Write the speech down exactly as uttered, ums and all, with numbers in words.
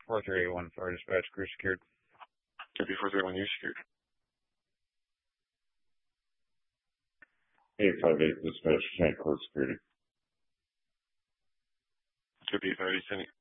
four three eight one, Fire Dispatch, crew secured. Copy four three one, you secured. eight five eight, dispatch, tank, close security. Copy five eight, sending.